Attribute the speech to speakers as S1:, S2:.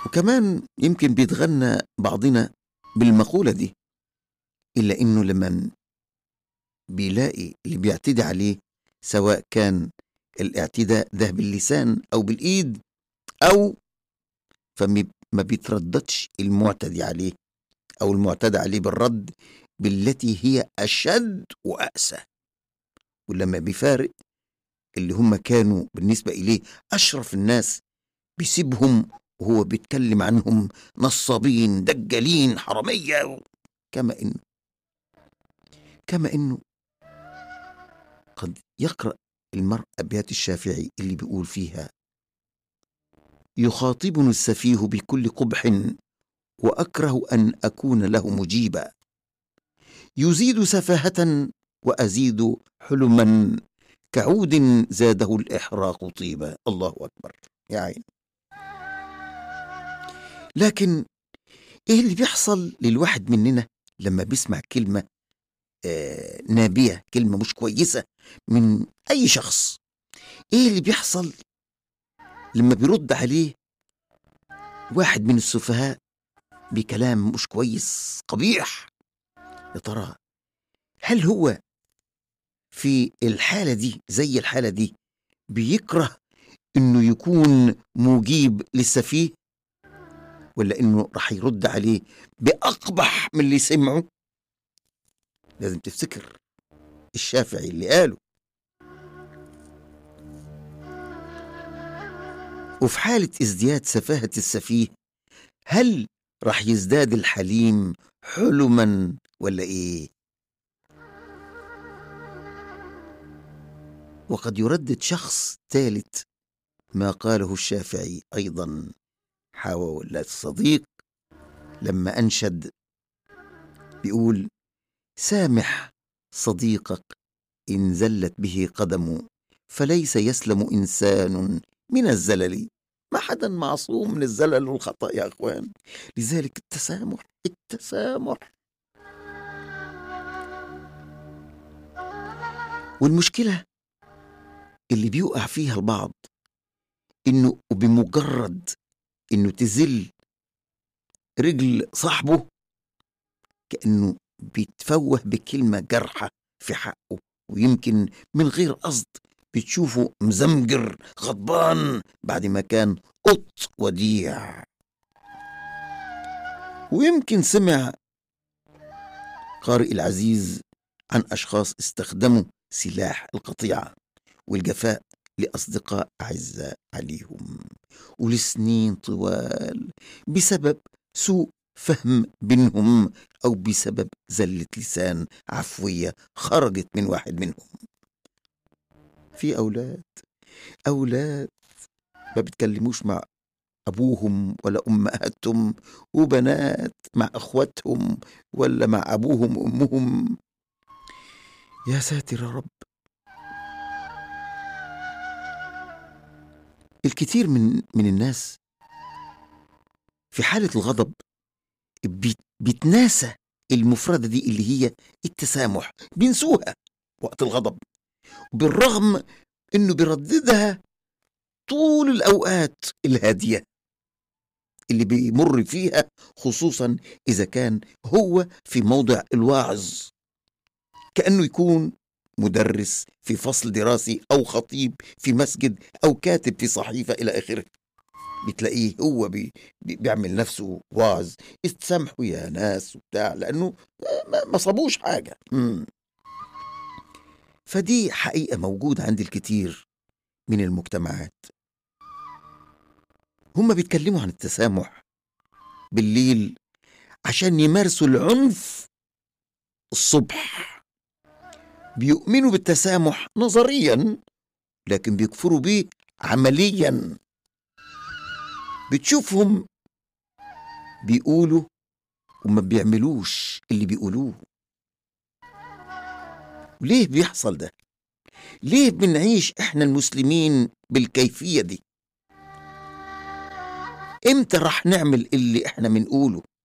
S1: وكمان يمكن بيتغنى بعضنا بالمقولة دي، إلا إنه لما بيلاقي اللي بيعتدي عليه، سواء كان الاعتداء ده باللسان أو بالإيد، أو فما بيترددش المعتدي عليه أو المعتدى عليه بالرد بالتي هي أشد وأقسى. ولما بيفارق اللي هم كانوا بالنسبة إليه أشرف الناس، بيسيبهم وهو بيتكلم عنهم نصابين دجالين حرامية، كما إنه قد يقرأ المرء أبيات الشافعي اللي بيقول فيها: يخاطبني السفيه بكل قبح وأكره أن أكون له مجيبا، يزيد سفاهة وأزيد حلما، كعود زاده الإحراق طيبا. الله أكبر يا عين. لكن إيه اللي بيحصل للواحد مننا لما بيسمع كلمة نابية، كلمة مش كويسة من أي شخص؟ إيه اللي بيحصل لما بيرد عليه واحد من السفهاء بكلام مش كويس قبيح؟ يا ترى هل هو في الحالة دي زي الحالة دي بيكره إنه يكون مجيب للسفيه، ولا إنه رح يرد عليه بأقبح من اللي سمعه؟ لازم تفتكر الشافعي اللي قاله: وفي حالة ازدياد سفاهة السفيه، هل رح يزداد الحليم حلما ولا إيه؟ وقد يردد شخص ثالث ما قاله الشافعي أيضا حول الصديق لما أنشد، بيقول: سامح صديقك إن زلت به قدم، فليس يسلم إنسان من الزلل. ما حدا معصوم من الزلل والخطأ يا أخوان، لذلك التسامح. والمشكلة اللي بيوقع فيها البعض إنه بمجرد إنه تزل رجل صاحبه كأنه بيتفوه بكلمة جرحة في حقه، ويمكن من غير قصد بتشوفه مزمجر غضبان بعد ما كان قط وديع. ويمكن سمع قارئ العزيز عن أشخاص استخدموا سلاح القطيعة والجفاء لأصدقاء أعزاء عليهم ولسنين طوال، بسبب سوء فهم بينهم أو بسبب زلة لسان عفوية خرجت من واحد منهم. في أولاد ما بيتكلموش مع أبوهم ولا أمهاتهم، وبنات مع أخواتهم ولا مع أبوهم وأمهم. يا ساتر يا رب. الكثير من الناس في حالة الغضب بيتناسى المفردة دي اللي هي التسامح، بينسوها وقت الغضب، بالرغم إنه بيرددها طول الأوقات الهادية اللي بيمر فيها، خصوصا إذا كان هو في موضع الواعظ، كأنه يكون مدرس في فصل دراسي أو خطيب في مسجد أو كاتب في صحيفة إلى آخره. بتلاقيه هو بيعمل نفسه واعظ: استسامحوا يا ناس وبتاع، لأنه ما صابوش حاجة. فدي حقيقة موجودة عند الكثير من المجتمعات. هم بيتكلموا عن التسامح بالليل عشان يمارسوا العنف الصبح. بيؤمنوا بالتسامح نظريا، لكن بيكفروا بيه عمليا. بتشوفهم بيقولوا وما بيعملوش اللي بيقولوه. ليه بيحصل ده؟ ليه بنعيش احنا المسلمين بالكيفية دي؟ امتى رح نعمل اللي احنا بنقوله؟